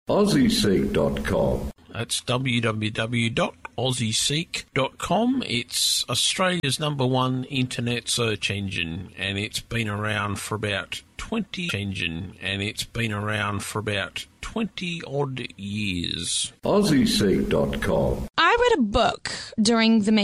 AussieSeek.com. That's www.aussieseek.com. It's Australia's #1 internet search engine, and it's been around for about 20 odd years. AussieSeek.com. I read a book during the